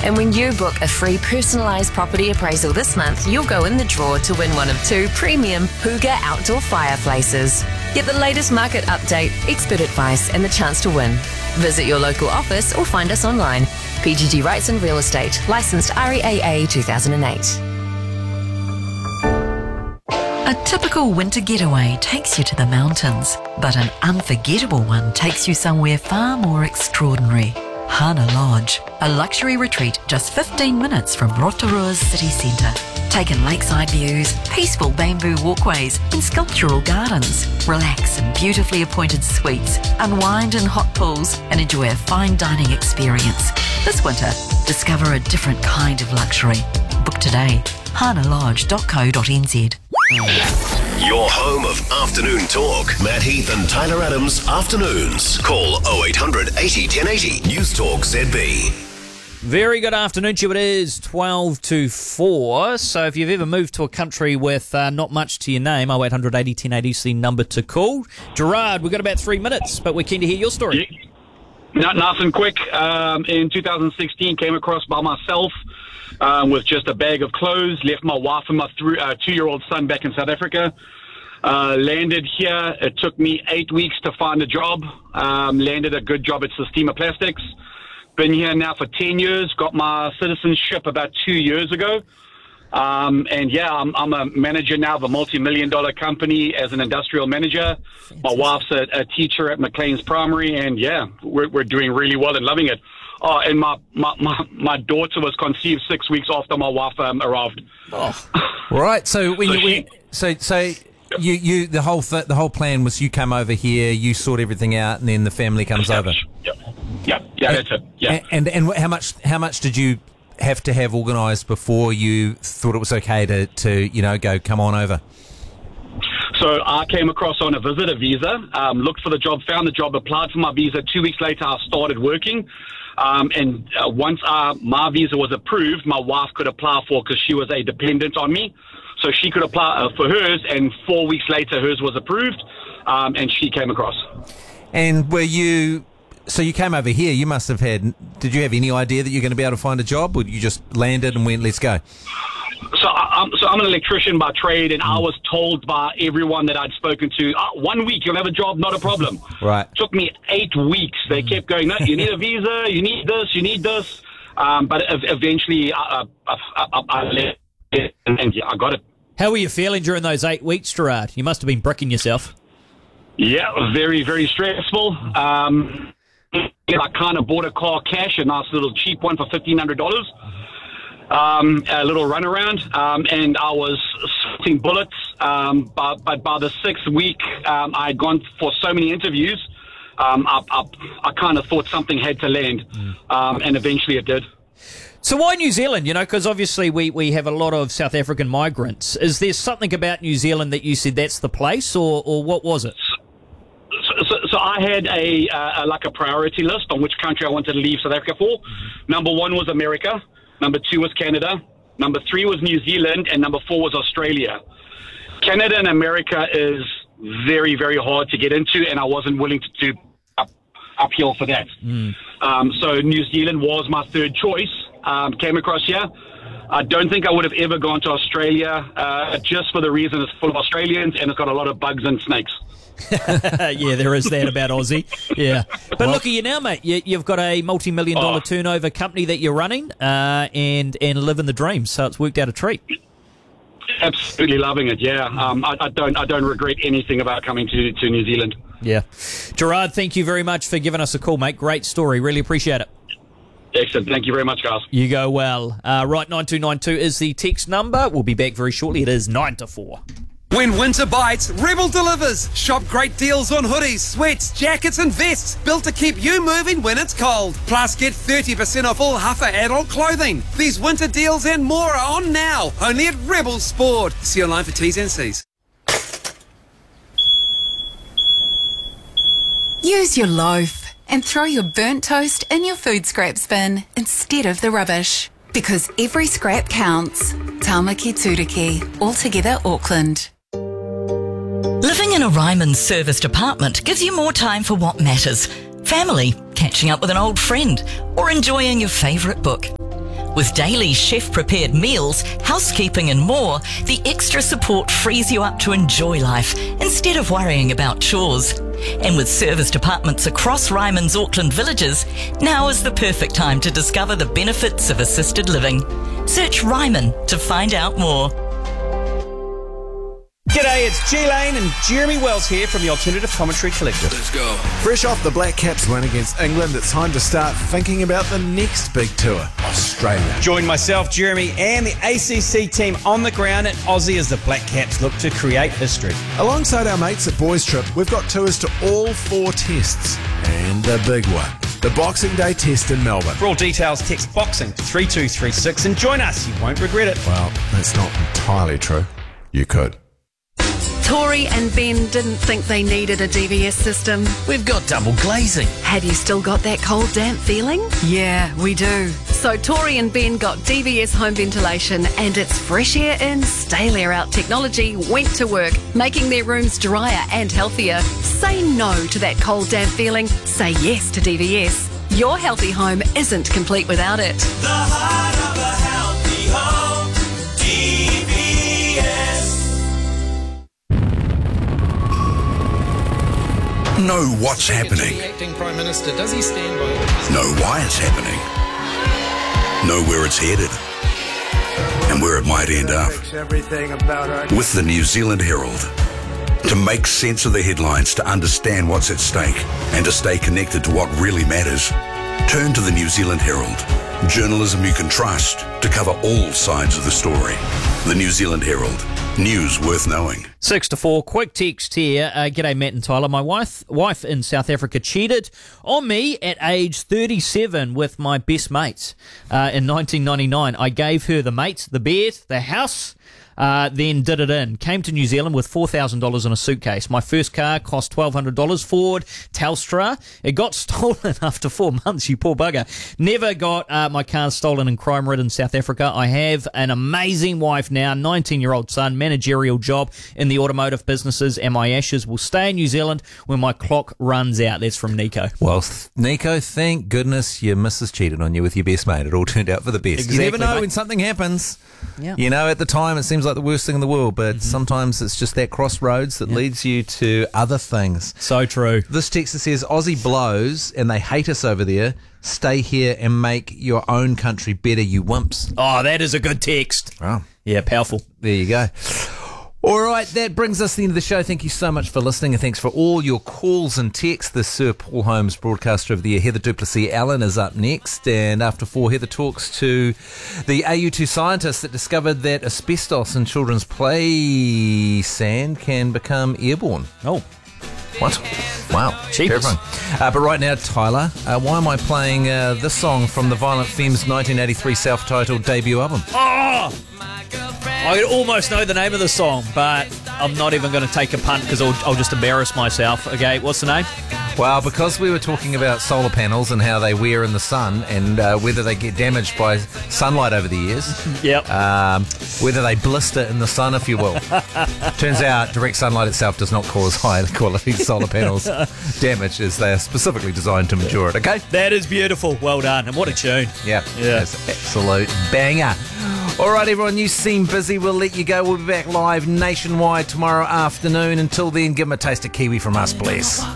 And when you book a free personalised property appraisal this month, you'll go in the draw to win one of 2 premium Hooga outdoor fireplaces. Get the latest market update, expert advice and the chance to win. Visit your local office or find us online. PGG Wrightson Real Estate, licensed REAA 2008. A typical winter getaway takes you to the mountains, but an unforgettable one takes you somewhere far more extraordinary. Hana Lodge, a luxury retreat just 15 minutes from Rotorua's city centre. Take in lakeside views, peaceful bamboo walkways and sculptural gardens. Relax in beautifully appointed suites, unwind in hot pools and enjoy a fine dining experience. This winter, discover a different kind of luxury. Book today, hanalodge.co.nz. Your home of afternoon talk. Matt Heath and Tyler Adams, afternoons. Call 0800 80 1080. News Talk ZB. Very good afternoon to you. It is 12 to 4. So if you've ever moved to a country with not much to your name, 0800 80 1080 is the number to call. Gerard, we've got about 3 minutes, but we're keen to hear your story. Yeah. Nice and quick. In 2016, came across by myself with just a bag of clothes, left my wife and my 2-year-old son back in South Africa. Landed here. It took me 8 weeks to find a job. Landed a good job at Sistema Plastics. Been here now for 10 years. Got my citizenship about 2 years ago. And yeah, I'm a manager now of a multi-million-dollar company as an industrial manager. Fantastic. My wife's a teacher at McLean's Primary, and yeah, we're doing really well and loving it. Oh, and my daughter was conceived 6 weeks after my wife arrived. Oh, right. So when you the whole plan was you come over here, you sort everything out, and then the family comes over. Yeah, that's it. Yeah. And how much did you have to have organised before you thought it was okay to go come on over? So I came across on a visitor visa, looked for the job, found the job, applied for my visa. 2 weeks later, I started working. And once my visa was approved, my wife could apply for, because she was a dependent on me. So she could apply for hers, and 4 weeks later, hers was approved, and she came across. And so you came over here, you must have did you have any idea that you're going to be able to find a job, or you just landed and went, let's go? So I'm an electrician by trade, and I was told by everyone that I'd spoken to, 1 week, you'll have a job, not a problem. Right. Took me 8 weeks. They kept going, no, you need a visa, you need this. But eventually I left, and yeah, I got it. How were you feeling during those 8 weeks, Gerard? You must have been bricking yourself. Yeah, very, very stressful. I kind of bought a car cash, a nice little cheap one for $1,500. A little runaround, and I was sweating bullets. But by the 6th week, I had gone for so many interviews. I kind of thought something had to land, and eventually it did. So why New Zealand? Because obviously we have a lot of South African migrants. Is there something about New Zealand that you said that's the place, or what was it? So I had a priority list on which country I wanted to leave South Africa for. Number 1 was America. Number 2 was Canada. Number 3 was New Zealand. And number 4 was Australia. Canada and America is very, very hard to get into, and I wasn't willing to do uphill for that. So New Zealand was my third choice. Came across here. I don't think I would have ever gone to Australia, just for the reason it's full of Australians and it's got a lot of bugs and snakes. Yeah, there is that about Aussie. Yeah, but look at you now, mate. You've got a multi-million-dollar turnover company that you're running, and living the dream. So it's worked out a treat. Absolutely loving it. Yeah, I don't regret anything about coming to New Zealand. Yeah, Gerard, thank you very much for giving us a call, mate. Great story. Really appreciate it. Excellent. Thank you very much, guys. You go well. Right, 9292 is the text number. We'll be back very shortly. It is 9 to 4. When winter bites, Rebel delivers. Shop great deals on hoodies, sweats, jackets and vests, built to keep you moving when it's cold. Plus, get 30% off all Huffer adult clothing. These winter deals and more are on now, only at Rebel Sport. See online for T's and C's. Use your loaf and throw your burnt toast in your food scraps bin instead of the rubbish. Because every scrap counts. Tāmaki Tūriki, altogether Auckland. Living in a Ryman serviced apartment gives you more time for what matters. Family, catching up with an old friend, or enjoying your favourite book. With daily chef-prepared meals, housekeeping and more, the extra support frees you up to enjoy life instead of worrying about chores. And with serviced apartments across Ryman's Auckland villages, now is the perfect time to discover the benefits of assisted living. Search Ryman to find out more. G'day, it's G Lane and Jeremy Wells here from the Alternative Commentary Collective. Let's go. Fresh off the Black Caps win against England, it's time to start thinking about the next big tour, Australia. Join myself, Jeremy, and the ACC team on the ground at Aussie as the Black Caps look to create history. Alongside our mates at Boys Trip, we've got tours to all 4 tests and the big one, the Boxing Day test in Melbourne. For all details, text BOXING to 3236 and join us. You won't regret it. Well, that's not entirely true. You could. Tori and Ben didn't think they needed a DVS system. We've got double glazing. Have you still got that cold, damp feeling? Yeah, we do. So Tori and Ben got DVS home ventilation, and its fresh air in, stale air out technology went to work, making their rooms drier and healthier. Say no to that cold, damp feeling. Say yes to DVS. Your healthy home isn't complete without it. The heart of a healthy home, DVS. Know what's happening. Acting Prime Minister, does he stand by? Know why it's happening. Know where it's headed. And where it might end up. With the New Zealand Herald. To make sense of the headlines, to understand what's at stake, and to stay connected to what really matters, turn to the New Zealand Herald. Journalism you can trust to cover all sides of the story. The New Zealand Herald. News worth knowing. 6 to 4, quick text here. G'day, Matt and Tyler. My wife in South Africa cheated on me at age 37 with my best mates in 1999. I gave her the mates, the bed, the house, then did it in. Came to New Zealand with $4,000 in a suitcase. My first car cost $1,200, Ford Telstra. It got stolen after 4 months, you poor bugger. Never got my car stolen in crime-ridden South Africa. I have an amazing wife now, 19-year-old son, managerial job in the automotive businesses, and my ashes will stay in New Zealand when my clock runs out. That's from Nico. Well, Nico, thank goodness your missus cheated on you with your best mate. It all turned out for the best. Exactly, you never know mate. when something happens. Yeah. You know, at the time it seems like the worst thing in the world, but sometimes it's just that crossroads that leads you to other things. So true. This text says, Aussie blows and they hate us over there. Stay here and make your own country better, you wimps. Oh, that is a good text. Oh. Yeah, powerful. There you go. All right, that brings us to the end of the show. Thank you so much for listening, and thanks for all your calls and texts. The Sir Paul Holmes Broadcaster of the Year, Heather Duplessis-Allen, is up next. And after 4, Heather talks to the AU2 scientists that discovered that asbestos in children's play sand can become airborne. Oh. What? Wow. Cheapers. Terrifying. But right now, Tyler, why am I playing this song from the Violent Femmes' 1983 self-titled debut album? Oh! I almost know the name of the song, but I'm not even going to take a punt because I'll just embarrass myself. Okay, what's the name? Well, because we were talking about solar panels and how they wear in the sun and whether they get damaged by sunlight over the years. Yep. Whether they blister in the sun, if you will. Turns out direct sunlight itself does not cause high quality solar panels damage, as they are specifically designed to mature it, okay? That is beautiful. Well done. And what a tune. Yeah. It's an absolute banger. All right, everyone, you seem busy. We'll let you go. We'll be back live nationwide tomorrow afternoon. Until then, give them a taste of Kiwi from us, please.